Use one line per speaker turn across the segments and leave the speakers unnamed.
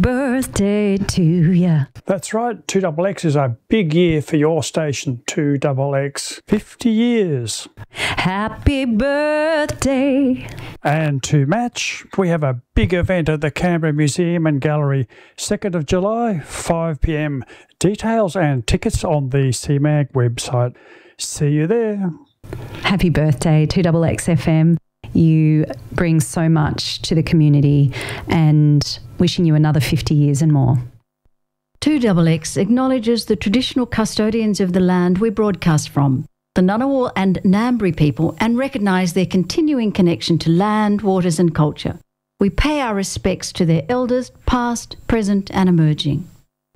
birthday to ya.
That's right, 2XX is a big year for your station, 2XX. 50 years.
Happy birthday.
And to match, we have a big event at the Canberra Museum and Gallery, 2nd of July, 5 p.m. Details and tickets on the CMAG website. See you there.
Happy birthday, 2XX FM. You bring so much to the community, and wishing you another 50 years and more.
2XX acknowledges the traditional custodians of the land we broadcast from, the Ngunnawal and Ngambri people, and recognise their continuing connection to land, waters and culture. We pay our respects to their elders, past, present and emerging.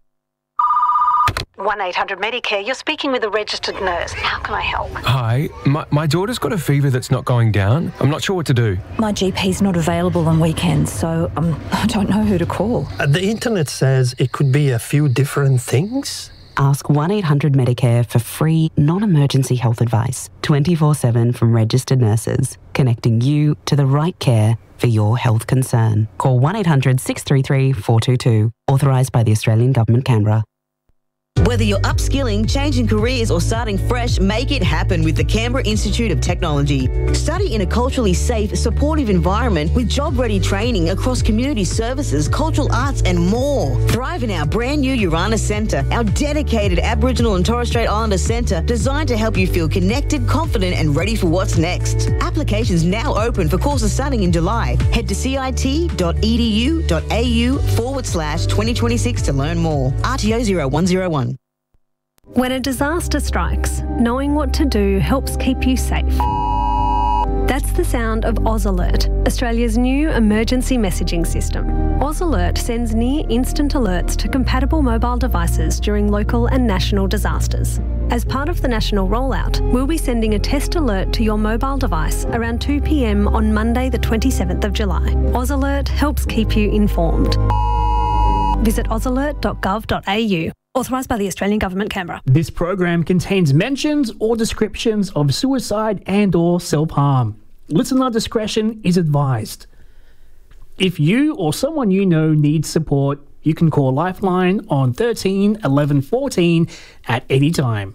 1-800-Medicare, you're speaking with a registered nurse. How can I help?
Hi, my daughter's got a fever that's not going down. I'm not sure what to do.
My GP's not available on weekends, so I don't know who to call.
The internet says it could be a few different things.
Ask 1-800-Medicare for free, non-emergency health advice, 24/7 from registered nurses, connecting you to the right care for your health concern. Call 1-800-633-422, authorised by the Australian Government, Canberra.
Whether you're upskilling, changing careers or starting fresh, make it happen with the Canberra Institute of Technology. Study in a culturally safe, supportive environment with job-ready training across community services, cultural arts and more. Thrive in our brand new Uranus Centre, our dedicated Aboriginal and Torres Strait Islander centre designed to help you feel connected, confident and ready for what's next. Applications now open for courses starting in July. Head to cit.edu.au/2026 to learn more. RTO 0101.
When a disaster strikes, knowing what to do helps keep you safe. That's the sound of Oz Alert, Australia's new emergency messaging system. Oz Alert sends near-instant alerts to compatible mobile devices during local and national disasters. As part of the national rollout, we'll be sending a test alert to your mobile device around 2 p.m. on Monday the 27th of July. Oz Alert helps keep you informed. Visit ozalert.gov.au. Authorised by the Australian Government, Canberra.
This program contains mentions or descriptions of suicide and or self-harm. Listener discretion is advised. If you or someone you know needs support, you can call Lifeline on 13 11 14 at any time.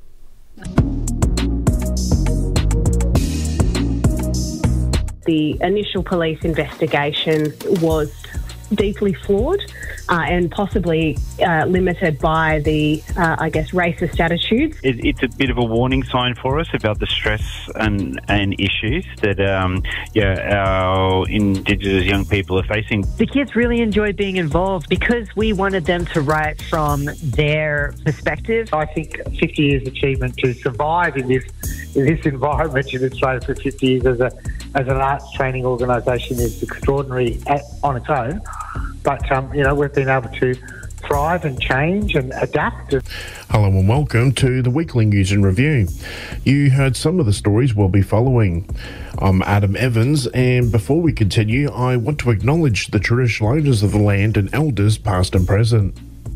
The initial police investigation was deeply flawed and possibly limited by the, racist attitudes.
It's a bit of a warning sign for us about the stress and issues that, our Indigenous young people are facing.
The kids really enjoyed being involved because we wanted them to write from their perspective.
I think 50 years achievement to survive in this environment in Australia for 50 years as an arts training organisation is extraordinary on its own. But, we've been able to thrive and change and adapt.
Hello and welcome to the Weekly News and Review. You heard some of the stories we'll be following. I'm Adam Evans, and before we continue, I want to acknowledge the traditional owners of the land and elders past and present.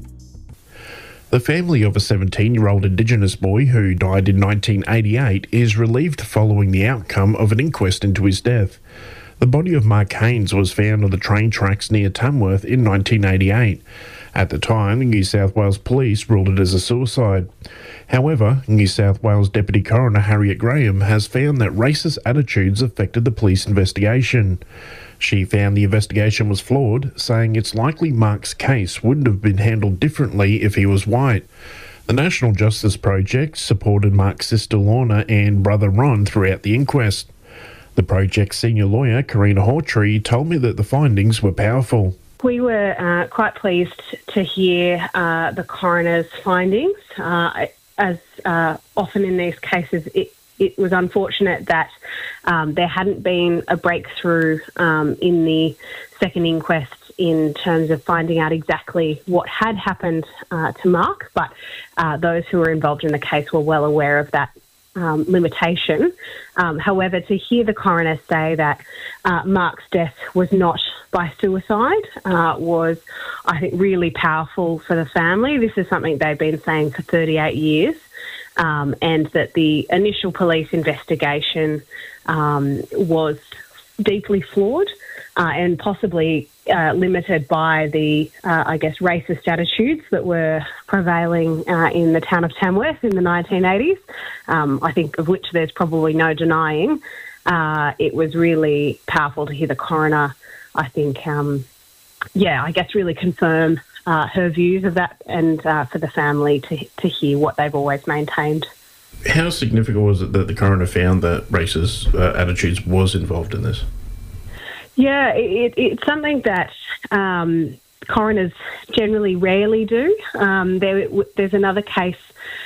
The family of a 17-year-old Indigenous boy who died in 1988 is relieved following the outcome of an inquest into his death. The body of Mark Haynes was found on the train tracks near Tamworth in 1988. At the time, the New South Wales Police ruled it as a suicide. However, New South Wales Deputy Coroner Harriet Graham has found that racist attitudes affected the police investigation. She found the investigation was flawed, saying it's likely Mark's case wouldn't have been handled differently if he was white. The National Justice Project supported Mark's sister Lorna and brother Ron throughout the inquest. The project's senior lawyer, Karina Hawtree, told me that the findings were powerful.
We were quite pleased to hear the coroner's findings. As often in these cases, it was unfortunate that there hadn't been a breakthrough in the second inquest in terms of finding out exactly what had happened to Mark, but those who were involved in the case were well aware of that limitation. However, to hear the coroner say that Mark's death was not by suicide was, I think, really powerful for the family. This is something they've been saying for 38 years, and that the initial police investigation was deeply flawed. and possibly limited by the, I guess, racist attitudes that were prevailing in the town of Tamworth in the 1980s, I think of which there's probably no denying. It was really powerful to hear the coroner, I think, I guess really confirm her views of that, and for the family to hear what they've always maintained.
How significant was it that the coroner found that racist attitudes was involved in this?
Yeah, it's something that coroners generally rarely do. There's another case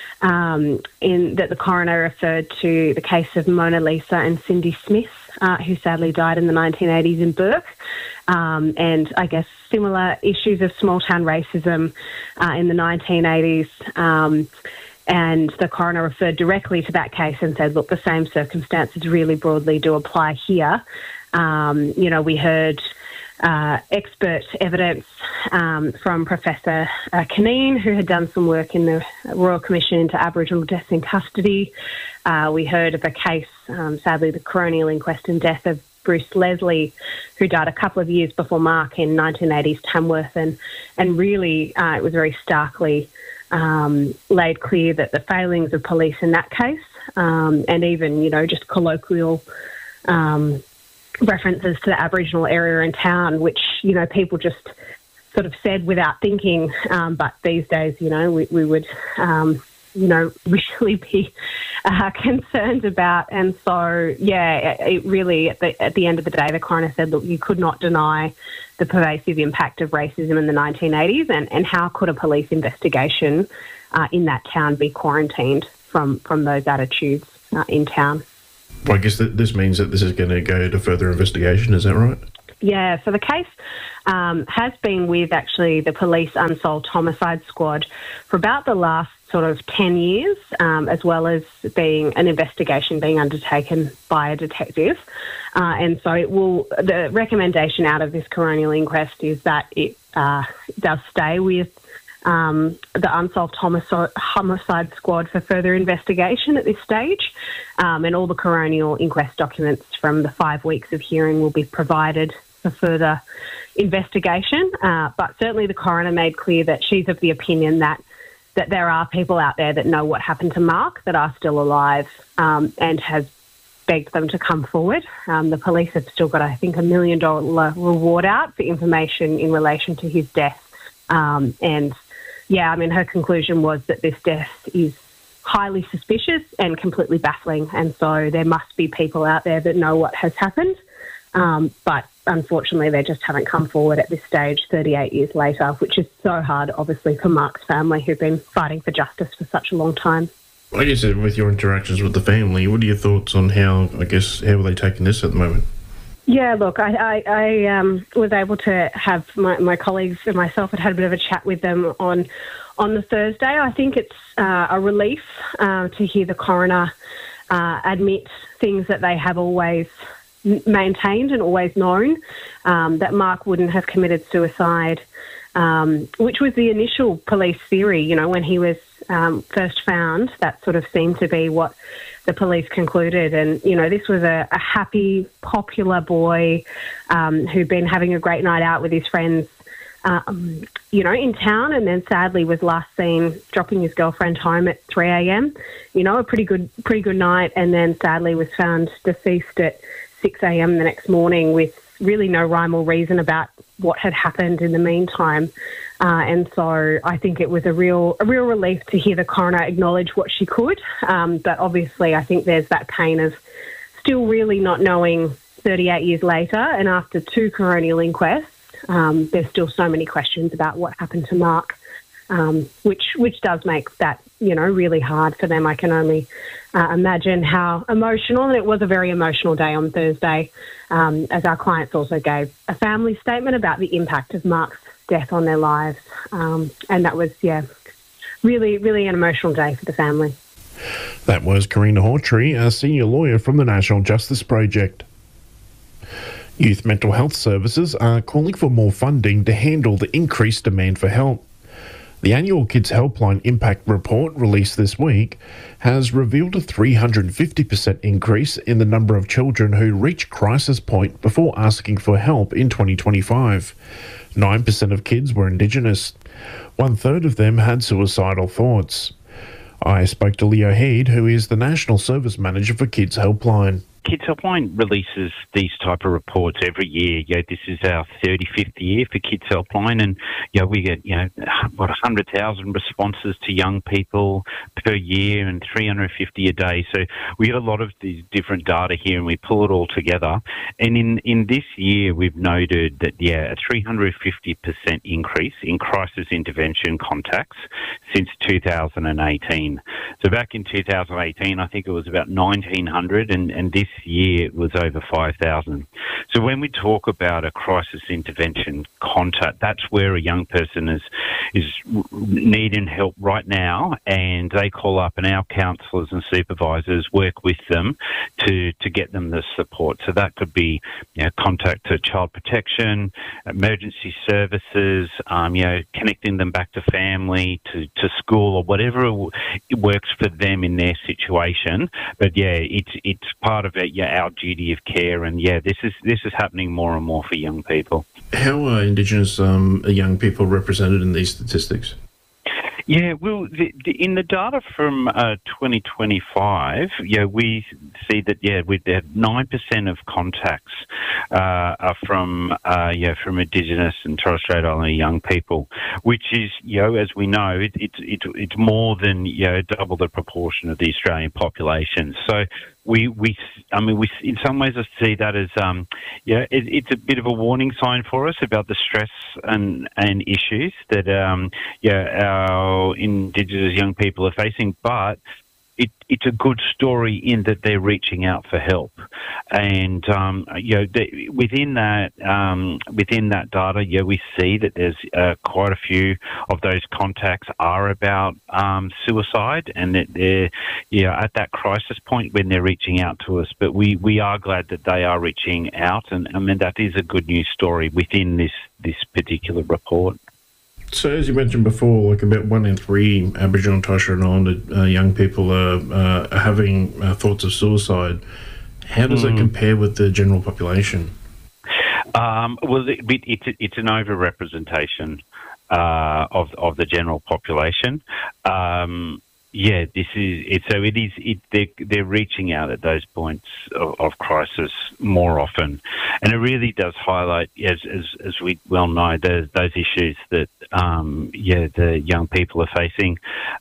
that the coroner referred to, the case of Mona Lisa and Cindy Smith, who sadly died in the 1980s in Burke. And I guess similar issues of small-town racism in the 1980s. And the coroner referred directly to that case and said, look, the same circumstances really broadly do apply here. We heard expert evidence from Professor Caneen, who had done some work in the Royal Commission into Aboriginal deaths in custody. We heard of a case, sadly, the coronial inquest and death of Bruce Leslie, who died a couple of years before Mark in 1980s Tamworth. And really, it was very starkly laid clear that the failings of police in that case, and even, just colloquial references to the Aboriginal area in town, which, people just sort of said without thinking. But these days, we would, really be concerned about. And so, it really, at the end of the day, the coroner said, look, you could not deny the pervasive impact of racism in the 1980s, and how could a police investigation in that town be quarantined from those attitudes in town?
Well, I guess this means that this is going to go to further investigation, is that right?
Yeah, so the case has been with actually the Police Unsolved Homicide Squad for about the last sort of 10 years, as well as being an investigation being undertaken by a detective. And so the recommendation out of this coronial inquest is that it does stay with the Unsolved Homicide Squad for further investigation at this stage. And all the coronial inquest documents from the 5 weeks of hearing will be provided for further investigation. But certainly the coroner made clear that she's of the opinion that there are people out there that know what happened to Mark, that are still alive, and has begged them to come forward. The police have still got, I think, $1 million reward out for information in relation to his death. Her conclusion was that this death is highly suspicious and completely baffling, and so there must be people out there that know what has happened. But unfortunately, they just haven't come forward at this stage 38 years later, which is so hard, obviously, for Mark's family, who've been fighting for justice for such a long time.
I guess with your interactions with the family, what are your thoughts on how are they taking this at the moment?
Yeah, look, I was able to have my colleagues and myself had a bit of a chat with them on the Thursday. I think it's a relief to hear the coroner admit things that they have always maintained and always known, that Mark wouldn't have committed suicide, which was the initial police theory. When he was first found, that sort of seemed to be what the police concluded. And, this was a happy, popular boy who'd been having a great night out with his friends, in town, and then sadly was last seen dropping his girlfriend home at 3 a.m. A pretty good night, and then sadly was found deceased at 6 a.m. the next morning with really no rhyme or reason about what had happened in the meantime. And so I think it was a real relief to hear the coroner acknowledge what she could. But obviously I think there's that pain of still really not knowing 38 years later, and after 2 coronial inquests, there's still so many questions about what happened to Mark, which does make that, really hard for them. I can only imagine how emotional, and it was a very emotional day on Thursday, as our clients also gave a family statement about the impact of Mark's death on their lives. And that was, really, really an emotional day for the family.
That was Karina Hawtrey, a senior lawyer from the National Justice Project. Youth mental health services are calling for more funding to handle the increased demand for help. The annual Kids Helpline Impact Report released this week has revealed a 350% increase in the number of children who reach crisis point before asking for help in 2025. 9% of kids were Indigenous. 1/3 of them had suicidal thoughts. I spoke to Leo Heed, who is the National Service Manager for Kids Helpline.
Kids Helpline releases these type of reports every year. This is our 35th year for Kids Helpline, and we get 100,000 responses to young people per year and 350 a day. So we get a lot of these different data here, and we pull it all together. And in this year, we've noted that a 350% increase in crisis intervention contacts since 2018. So back in 2018, I think it was about 1,900, and this year it was over 5,000. So when we talk about a crisis intervention contact, that's where a young person is needing help right now, and they call up, and our counsellors and supervisors work with them to get them the support. So that could be contact to child protection, emergency services, connecting them back to family, to school, or whatever works for them in their situation. But it's part of our duty of care, and this is happening more and more for young people.
How are Indigenous young people represented in these statistics?
Yeah, well, in the data from 2025, we see that with 9% of contacts are from Indigenous and Torres Strait Islander young people, which is as we know, it's more than double the proportion of the Australian population. So we in some ways I see that as it's a bit of a warning sign for us about the stress and issues that our Indigenous young people are facing, but it's a good story in that they're reaching out for help, and within that data, we see that there's quite a few of those contacts are about suicide, and that they're at that crisis point when they're reaching out to us. But we are glad that they are reaching out, and I mean that is a good news story within this particular report.
So, as you mentioned before, about 1 in 3 Aboriginal and Torres Strait Islander young people are having thoughts of suicide. How does that compare with the general population?
Well, it's an overrepresentation of the general population. This is it. So it is. They're reaching out at those points of crisis more often, and it really does highlight, as we well know, those issues that the young people are facing,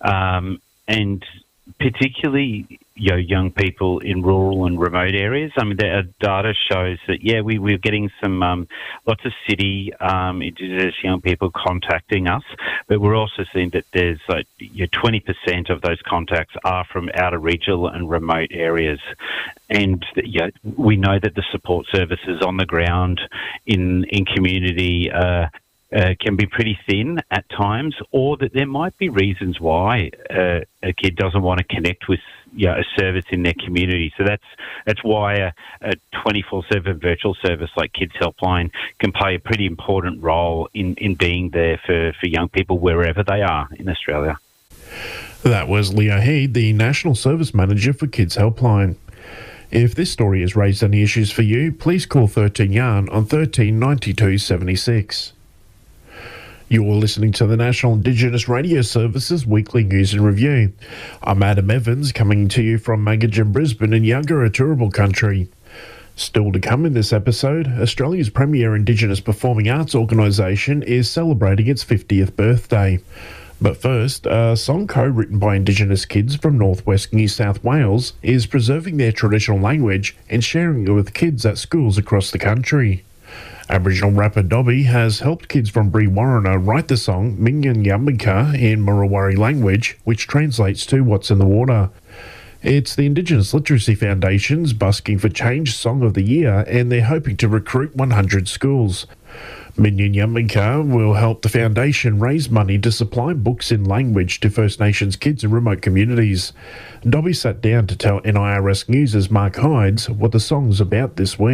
and particularly young people in rural and remote areas. I mean, the data shows that we're getting some lots of city Indigenous young people contacting us, but we're also seeing that there's 20% of those contacts are from outer regional and remote areas, and we know that the support services on the ground in community can be pretty thin at times, or that there might be reasons why a kid doesn't want to connect with a service in their community. So that's why a 24/7 virtual service like Kids Helpline can play a pretty important role in being there for young people wherever they are in Australia.
That was Leo Heed, the National Service Manager for Kids Helpline. If this story has raised any issues for you, please call 13 Yarn on 13 92 76. You're listening to the National Indigenous Radio Service's Weekly News and Review. I'm Adam Evans, coming to you from Magidgin, Brisbane and Yagara Turrbal Country. Still to come in this episode, Australia's premier Indigenous performing arts organisation is celebrating its 50th birthday. But first, a song co-written by Indigenous kids from northwest New South Wales is preserving their traditional language and sharing it with kids at schools across the country. Aboriginal rapper Dobby has helped kids from Brewarrina write the song Minyan Yambika in Murrawari language, which translates to What's in the Water. It's the Indigenous Literacy Foundation's Busking for Change Song of the Year, and they're hoping to recruit 100 schools. Minyan Yambika will help the foundation raise money to supply books in language to First Nations kids in remote communities. Dobby sat down to tell NIRS News' Mark Hydes what the song's about this week.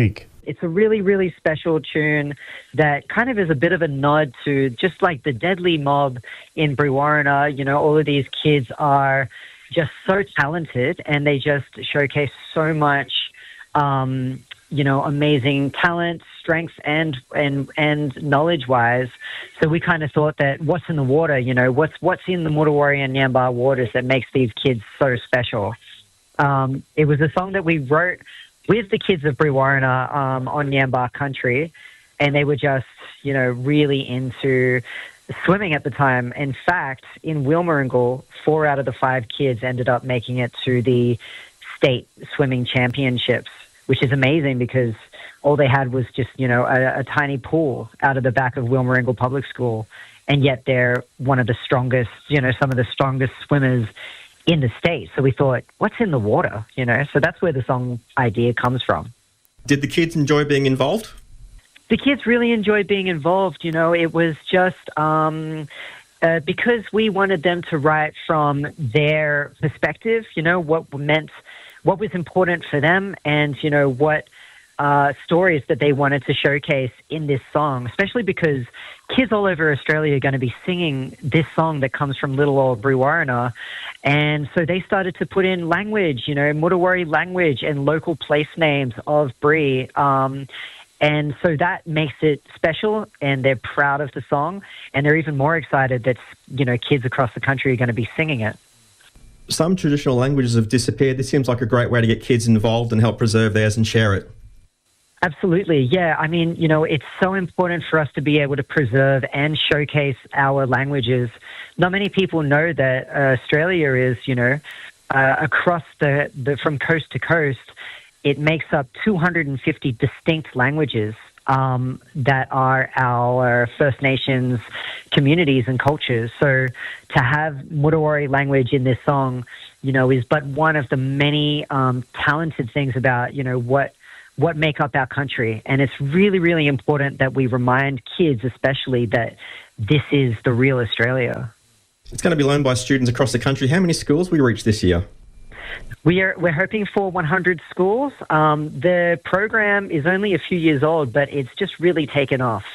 It's a really, really special tune that kind of is a bit of a nod to just like the deadly mob in Brewarrina. You know, all of these kids are just so talented and they just showcase so much, amazing talent, strength, and knowledge-wise. So we kind of thought that what's in the water, what's in the Mudawari and Nyambaa waters that makes these kids so special. It was a song that we wrote with the kids of Brewarrina on Nyambaa country, and they were just, really into swimming at the time. In fact, in Wilmaringal, 4 out of the 5 kids ended up making it to the state swimming championships, which is amazing because all they had was just, a tiny pool out of the back of Wilmaringal Public School, and yet they're one of the strongest, some of the strongest swimmers in the state. So we thought, what's in the water? So that's where the song idea comes from.
Did the kids enjoy being involved?
The kids really enjoyed being involved. It was just because we wanted them to write from their perspective, what was important for them and, what stories that they wanted to showcase in this song, especially because kids all over Australia are going to be singing this song that comes from little old Brewarrina. And so they started to put in language, Mudawari language and local place names of Bree. And so that makes it special, and they're proud of the song, and they're even more excited that, kids across the country are going to be singing it.
Some traditional languages have disappeared. This seems like a great way to get kids involved and help preserve theirs and share it.
Absolutely, yeah. I mean, it's so important for us to be able to preserve and showcase our languages. Not many people know that Australia is, across from coast to coast, it makes up 250 distinct languages that are our First Nations communities and cultures. So to have Mudawari language in this song, is but one of the many talented things about, what make up our country. And it's really, really important that we remind kids especially that this is the real Australia.
It's going to be learned by students across the country. How many schools will we reach this year?
We're hoping for 100 schools. The program is only a few years old, but it's just really taken off.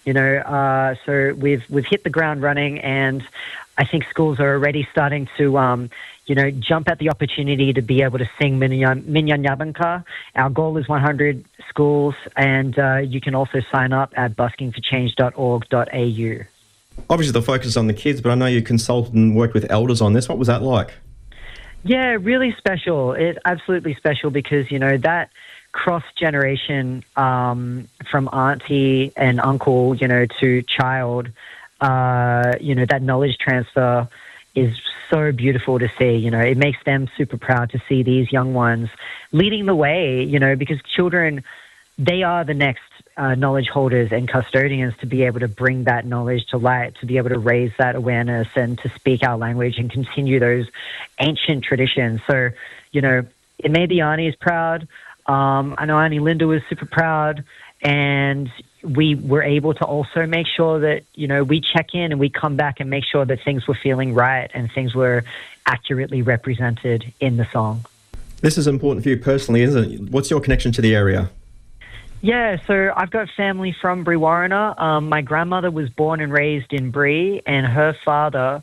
So we've hit the ground running, and I think schools are already starting to jump at the opportunity to be able to sing Minyan Yabanka. Our goal is 100 schools, and you can also sign up at buskingforchange.org.au.
Obviously, the focus is on the kids, but I know you consulted and worked with elders on this. What was that like?
Yeah, really special. It's absolutely special because, that cross-generation from auntie and uncle, to child, that knowledge transfer is so beautiful to see. It makes them super proud to see these young ones leading the way, because children, they are the next knowledge holders and custodians to be able to bring that knowledge to light, to be able to raise that awareness and to speak our language and continue those ancient traditions. So, it made the aunties proud. I know Auntie Linda was super proud, and we were able to also make sure that, we check in and we come back and make sure that things were feeling right and things were accurately represented in the song.
This is important for you personally, isn't it? What's your connection to the area?
Yeah, so I've got family from Brewarrina. My grandmother was born and raised in Bree, and her father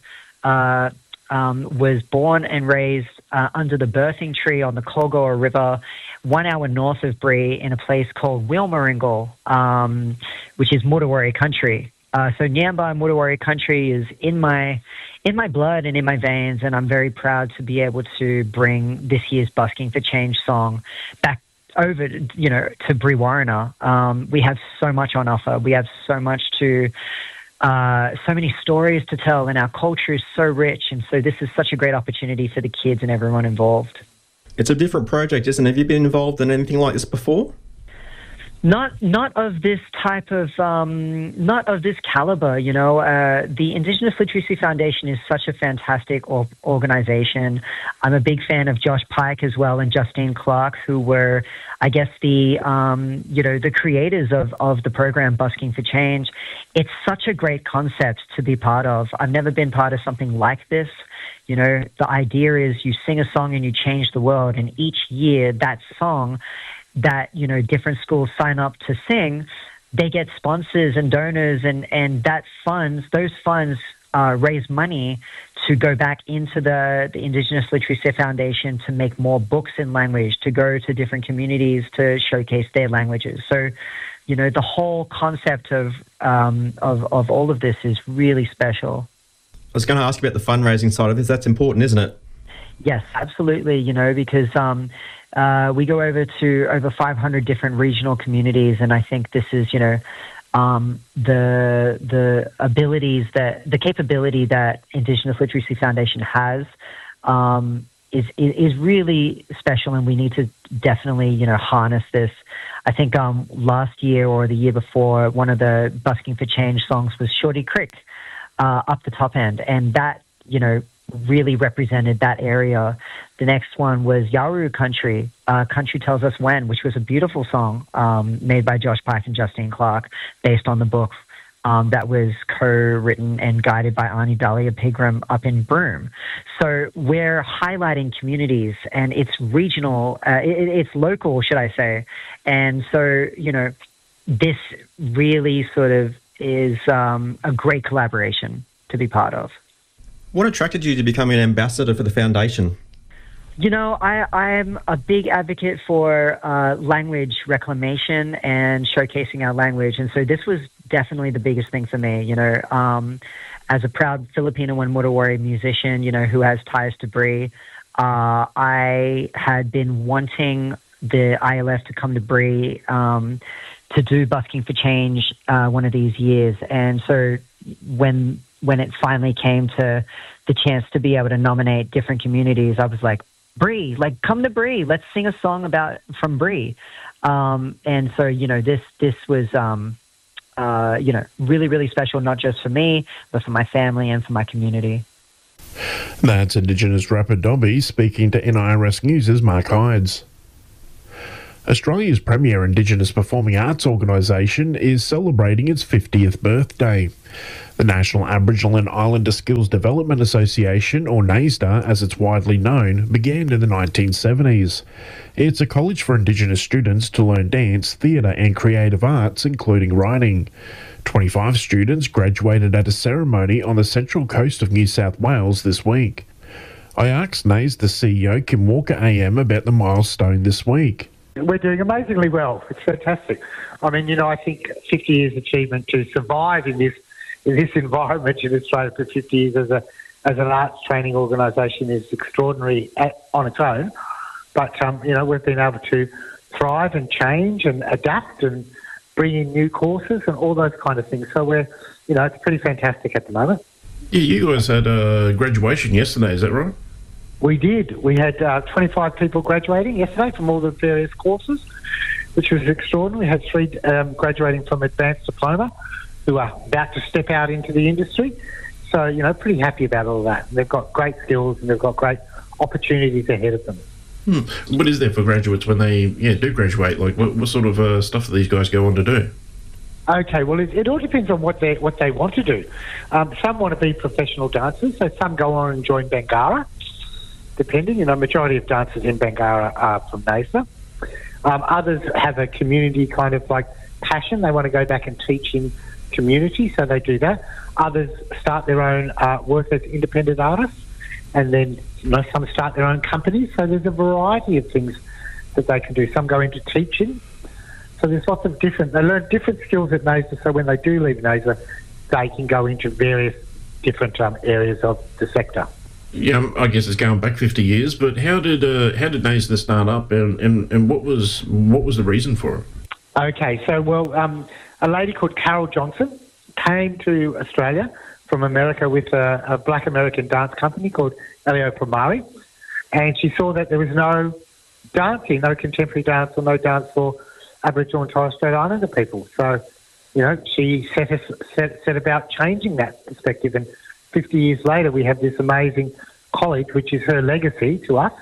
was born and raised under the birthing tree on the Colgoa River, 1 hour north of Bree, in a place called Wilmaringal, which is Mudawari country. So Nyambaa and Mudawari country is in my blood and in my veins, and I'm very proud to be able to bring this year's Busking for Change song back over, to Brewarrina. We have so much on offer. We have so much so many stories to tell, and our culture is so rich. And so this is such a great opportunity for the kids and everyone involved.
It's a different project, isn't it? Have you been involved in anything like this before?
Not of this type of, not of this caliber, The Indigenous Literacy Foundation is such a fantastic organisation. I'm a big fan of Josh Pike as well and Justine Clark, who were, I guess, the creators of the program Busking for Change. It's such a great concept to be part of. I've never been part of something like this. The idea is you sing a song and you change the world, and each year that song that, you know, different schools sign up to sing, they get sponsors and donors, and those funds raise money to go back into the Indigenous Literacy Foundation to make more books in language, to go to different communities to showcase their languages. So, you know, the whole concept of all of this is really special.
I was going to ask you about the fundraising side of this. That's important, isn't it?
Yes, absolutely, you know, because we go over 500 different regional communities, and I think this is, you know, the capability that Indigenous Literacy Foundation has is really special, and we need to definitely, you know, harness this. I think last year or the year before, one of the Busking for Change songs was Shorty Creek, Up the Top End, and that, you know, really represented that area. The next one was Yaru Country, Country Tells Us When, which was a beautiful song made by Josh Pike and Justine Clark, based on the book that was co-written and guided by Arnie Dahlia Pigram up in Broome. So we're highlighting communities, and it's regional, it's local, should I say. And so, you know, this really sort of is a great collaboration to be part of.
What attracted you to becoming an ambassador for the foundation?
You know, I'm a big advocate for language reclamation and showcasing our language. And so this was definitely the biggest thing for me, you know. As a proud Filipino and Mudawari musician, you know, who has ties to Bree, I had been wanting the ILF to come to Bree to do Busking for Change one of these years. And so when it finally came to the chance to be able to nominate different communities, I was like, Bree, like, come to Bree. Let's sing a song from Bree. And so, you know, this was, you know, really, really special, not just for me, but for my family and for my community.
That's Indigenous rapper Dobby speaking to NIRS News' Mark Hydes. Australia's premier Indigenous performing arts organisation is celebrating its 50th birthday. The National Aboriginal and Islander Skills Development Association, or NAISDA as it's widely known, began in the 1970s. It's a college for Indigenous students to learn dance, theatre and creative arts, including writing. 25 students graduated at a ceremony on the central coast of New South Wales this week. I asked NAISDA CEO Kim Walker AM about the milestone this week.
We're doing amazingly well. It's fantastic. I mean, you know, I think 50 years achievement to survive in this environment in Australia for 50 years as an arts training organisation is extraordinary on its own. But, you know, we've been able to thrive and change and adapt and bring in new courses and all those kind of things. So we're, you know, it's pretty fantastic at the moment.
Yeah, you guys had a graduation yesterday, is that right?
We did. We had 25 people graduating yesterday from all the various courses, which was extraordinary. We had 3 graduating from advanced diploma who are about to step out into the industry. So, you know, pretty happy about all that. They've got great skills and they've got great opportunities ahead of them.
What is there for graduates when they do graduate? Like, what sort of stuff do these guys go on to do?
Okay, well, it all depends on what they want to do. Some want to be professional dancers, so some go on and join Bangarra, depending. You know, majority of dancers in Bangarra are from NAISDA. Others have a community kind of like passion. They want to go back and teach in community, so they do that. Others start their own work as independent artists, and then, you know, some start their own companies. So there's a variety of things that they can do. Some go into teaching. So there's lots of different. They learn different skills at NAISDA. So when they do leave NAISDA, they can go into various different areas of the sector.
Yeah, I guess it's going back 50 years. But how did NAISDA start up, and what was the reason for it?
Okay, so a lady called Carol Johnson came to Australia from America with a black American dance company called Elio Primari, and she saw that there was no dancing, no contemporary dance or no dance for Aboriginal and Torres Strait Islander people. So, you know, she set about changing that perspective, and 50 years later we have this amazing college, which is her legacy to us,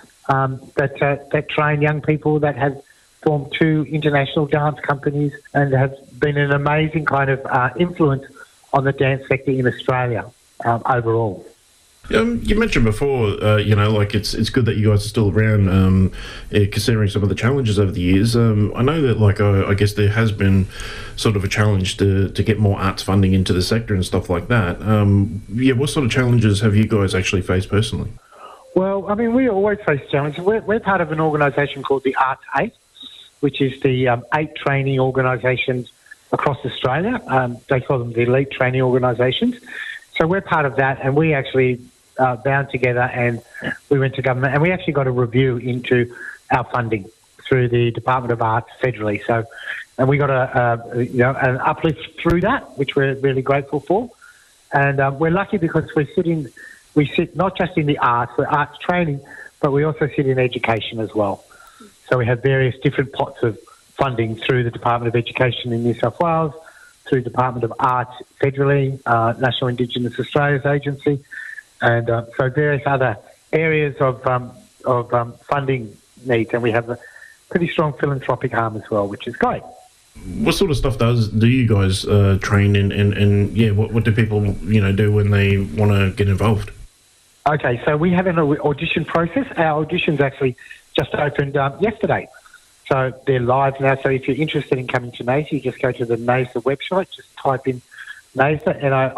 that train young people that have formed 2 international dance companies and have been an amazing kind of influence on the dance sector in Australia overall.
You mentioned before, it's good that you guys are still around, considering some of the challenges over the years. I know that, I guess there has been sort of a challenge to get more arts funding into the sector and stuff like that. What sort of challenges have you guys actually faced personally?
Well, I mean, we always face challenges. We're part of an organisation called the Arts 8, which is the 8 training organisations across Australia. They call them the elite training organisations. So we're part of that, and we actually bound together and we went to government, and we actually got a review into our funding through the Department of Arts federally. So, and we got an uplift through that, which we're really grateful for. And we're lucky because we sit not just in the arts, we're arts training, but we also sit in education as well. So we have various different pots of funding through the Department of Education in New South Wales, through the Department of Arts federally, National Indigenous Australians Agency, and so various other areas of funding needs. And we have a pretty strong philanthropic arm as well, which is great.
What sort of stuff do you guys train in, and what do people do when they want to get involved?
Okay, so we have an audition process. Our auditions actually just opened yesterday. So they're live now. So if you're interested in coming to NAISDA, you just go to the NAISDA website, just type in NAISDA,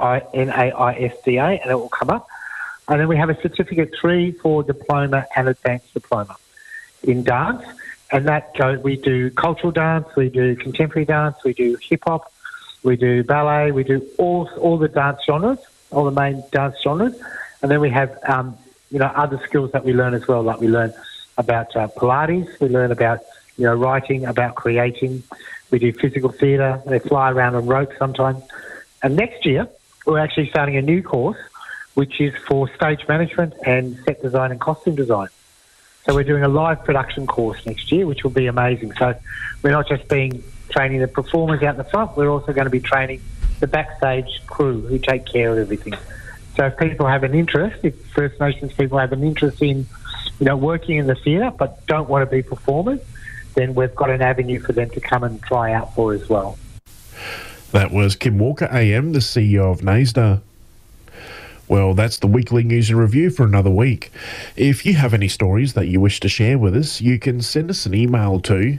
NAISDA, and it will come up. And then we have a Certificate 3 for diploma and advanced diploma in dance. And we do cultural dance, we do contemporary dance, we do hip-hop, we do ballet, we do all the dance genres, all the main dance genres. And then we have, other skills that we learn as well, like we learn about Pilates, we learn about writing, about creating. We do physical theatre. They fly around on ropes sometimes. And next year, we're actually starting a new course, which is for stage management and set design and costume design. So we're doing a live production course next year, which will be amazing. So we're not just training the performers out the front, we're also going to be training the backstage crew who take care of everything. So if people have an interest, if First Nations people have an interest in, working in the theatre but don't want to be performers, then we've got an avenue for them to come and try out for as well.
That was Kim Walker AM, the CEO of NAISDA. Well, that's the weekly news and review for another week. If you have any stories that you wish to share with us, you can send us an email to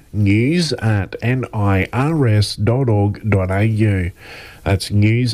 news@nirs.org.au. That's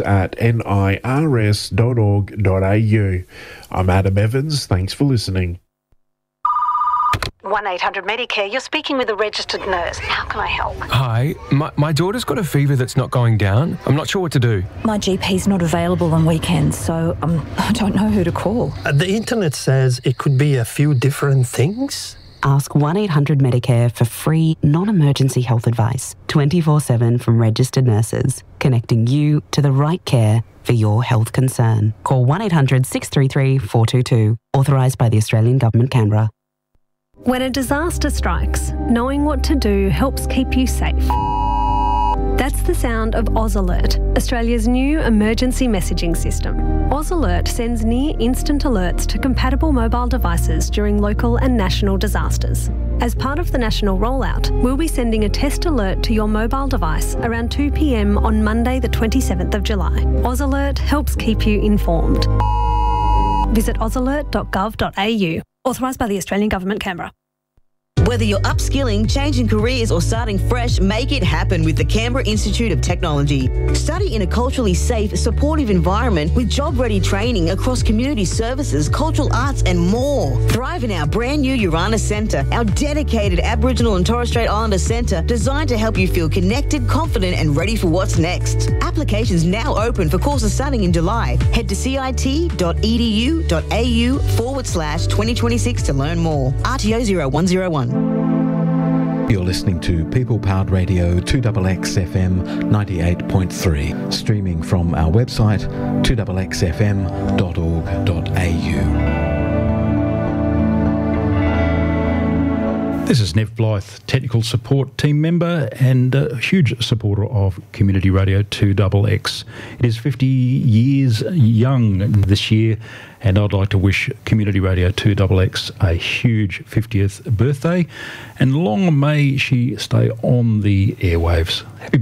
news@nirs.org.au. I'm Adam Evans. Thanks for listening.
1-800-Medicare, you're speaking with a registered nurse. How can I help?
Hi, my daughter's got a fever that's not going down. I'm not sure what to do.
My GP's not available on weekends, so I don't know who to call.
The internet says it could be a few different things.
Ask 1-800-Medicare for free, non-emergency health advice, 24/7 from registered nurses, connecting you to the right care for your health concern. Call 1-800-633-422, authorised by the Australian Government, Canberra.
When a disaster strikes, knowing what to do helps keep you safe. That's the sound of AusAlert, Australia's new emergency messaging system. AusAlert sends near-instant alerts to compatible mobile devices during local and national disasters. As part of the national rollout, we'll be sending a test alert to your mobile device around 2 p.m. on Monday the 27th of July. AusAlert helps keep you informed. Visit ausalert.gov.au. Authorised by the Australian Government, Canberra.
Whether you're upskilling, changing careers or starting fresh, make it happen with the Canberra Institute of Technology. Study in a culturally safe, supportive environment with job-ready training across community services, cultural arts and more. Thrive in our brand new Urana Centre, our dedicated Aboriginal and Torres Strait Islander centre designed to help you feel connected, confident and ready for what's next. Applications now open for courses starting in July. Head to cit.edu.au/2026 to learn more. RTO 0101.
You're listening to People Powered Radio 2XX FM 98.3, streaming from our website 2XFM.org.au.
This is Nev Blythe, Technical Support Team Member and a huge supporter of Community Radio 2XX. It is 50 years young this year, and I'd like to wish Community Radio 2XX a huge 50th birthday, and long may she stay on the airwaves. Happy birthday.